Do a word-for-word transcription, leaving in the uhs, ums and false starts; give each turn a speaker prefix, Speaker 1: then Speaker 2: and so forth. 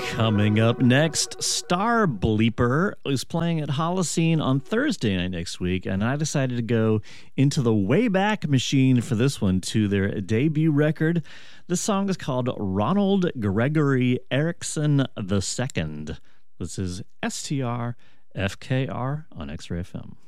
Speaker 1: Coming up next, Star Bleeper is playing at Holocene on Thursday night next week, and I decided to go into the Wayback Machine for this one to their debut record. This song is called Ronald Gregory Erickson the Second. This is S T R F K R on X-Ray F M.